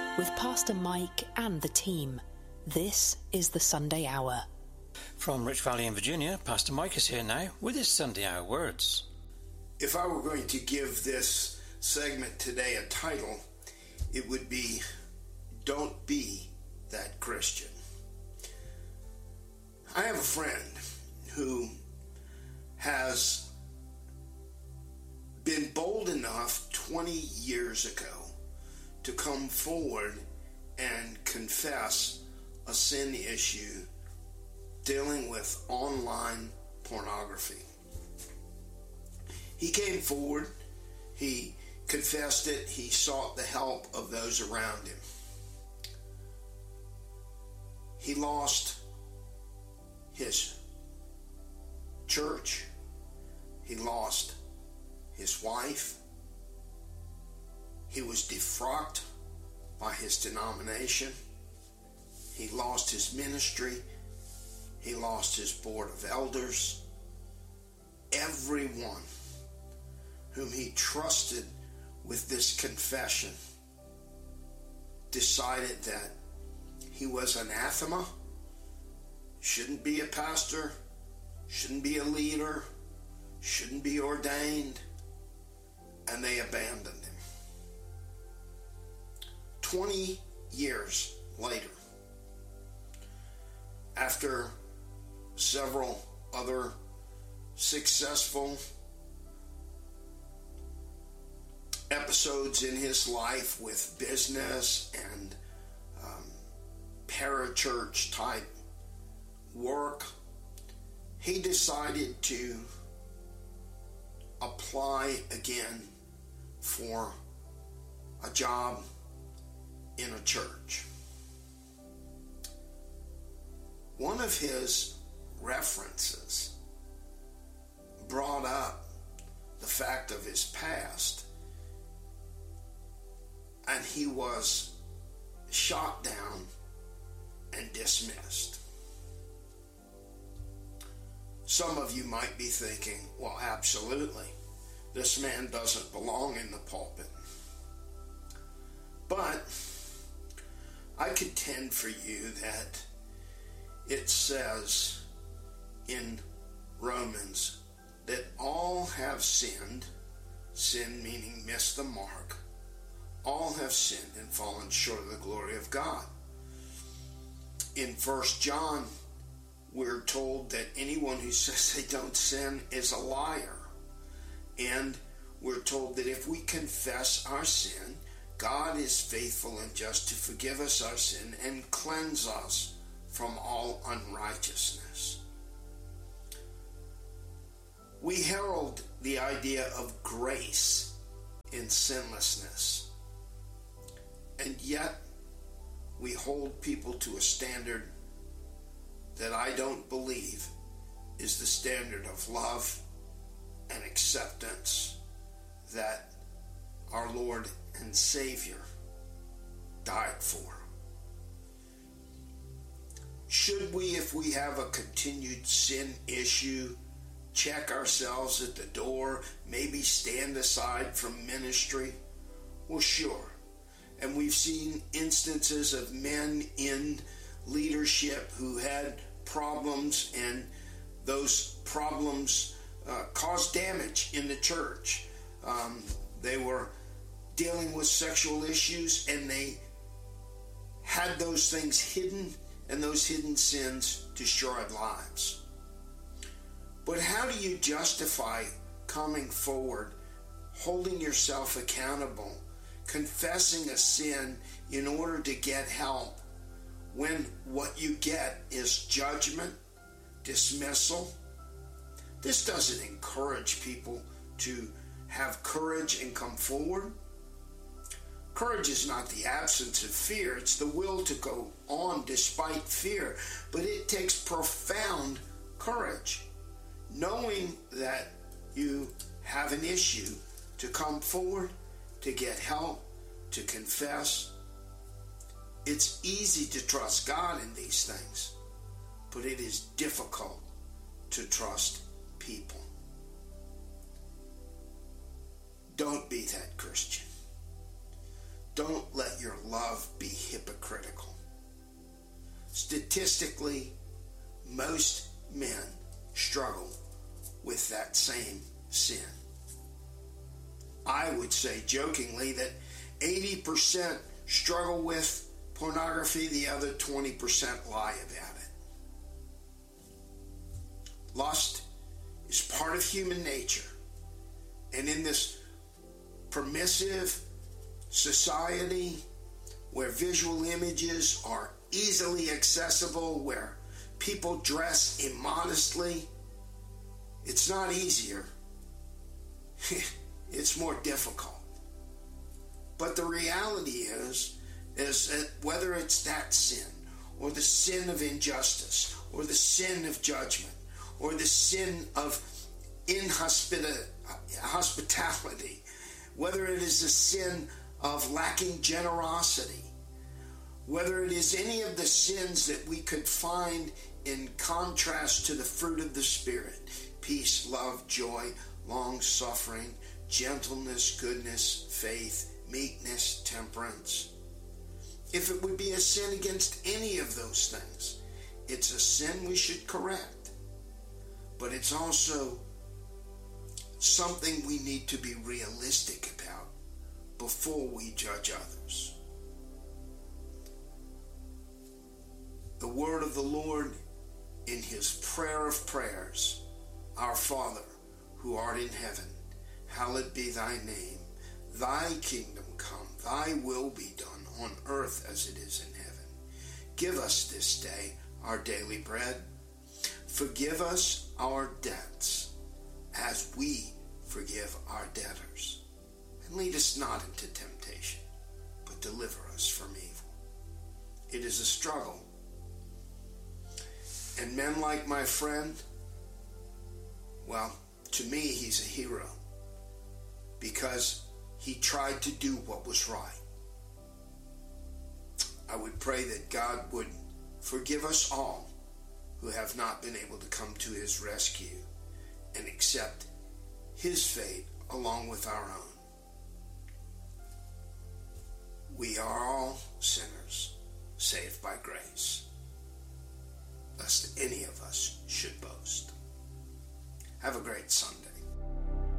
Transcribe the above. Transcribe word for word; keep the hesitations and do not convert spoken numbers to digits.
with Pastor Mike and the team. This is the Sunday Hour. From Rich Valley in Virginia, Pastor Mike is here now with his Sunday Hour words. If I were going to give this segment today a title, it would be Don't Be That Christian. I have a friend who has been bold enough twenty years ago to come forward and confess a sin issue dealing with online pornography. He came forward, he confessed it, he sought the help of those around him. He lost his church, he lost his wife, he was defrocked by his denomination, he lost his ministry, he lost his board of elders. Everyone whom he trusted with this confession decided that he was anathema, shouldn't be a pastor, shouldn't be a leader, shouldn't be ordained, and they abandoned him. Twenty years later, after several other successful episodes in his life with business and um, parachurch type work, he decided to apply again for a job in a church. One of his references brought up the fact of his past, and he was shot down and dismissed. Some of you might be thinking, well, absolutely, this man doesn't belong in the pulpit. But I contend for you that it says in Romans that all have sinned, sin meaning missed the mark, all have sinned and fallen short of the glory of God. In First John, we're told that anyone who says they don't sin is a liar. And we're told that if we confess our sin, God is faithful and just to forgive us our sin and cleanse us from all unrighteousness. We herald the idea of grace in sinlessness, and yet we hold people to a standard that I don't believe is the standard of love and acceptance that our Lord and Savior died for. Should we, if we have a continued sin issue, check ourselves at the door, maybe stand aside from ministry? Well, sure. And we've seen instances of men in leadership who had problems, and those problems uh, caused damage in the church. Um, they were dealing with sexual issues, and they had those things hidden, and those hidden sins destroyed lives. But how do you justify coming forward, holding yourself accountable, confessing a sin in order to get help, when what you get is judgment, dismissal? This doesn't encourage people to have courage and come forward. Courage is not the absence of fear. It's the will to go on despite fear. But it takes profound courage, knowing that you have an issue, to come forward, to get help, to confess. It's easy to trust God in these things, but it is difficult to trust people. Don't be that Christian. don't let your love be hypocritical. Statistically, most men struggle with that same sin. I would say jokingly that eighty percent struggle with pornography, the other twenty percent lie about it. Lust is part of human nature. And in this permissive society where visual images are easily accessible, where people dress immodestly, it's not easier. It's more difficult. But the reality is, is that whether it's that sin, or the sin of injustice, or the sin of judgment, or the sin of inhospita- hospitality, whether it is the sin of lacking generosity, whether it is any of the sins that we could find in contrast to the fruit of the Spirit, peace, love, joy, long-suffering, gentleness, goodness, faith, meekness, temperance. If it would be a sin against any of those things, it's a sin we should correct. But it's also something we need to be realistic about before we judge others. The word of the Lord in his prayer of prayers, Our Father, who art in heaven, hallowed be thy name. Thy kingdom come, thy will be done on earth as it is in heaven. Give us this day our daily bread. Forgive us our debts as we forgive our debtors. And lead us not into temptation, but deliver us from evil. It is a struggle. And men like my friend, well, to me, he's a hero because he tried to do what was right. I would pray that God would forgive us all who have not been able to come to his rescue and accept his fate along with our own. We are all sinners, saved by grace, lest any of us should boast. Have a great Sunday.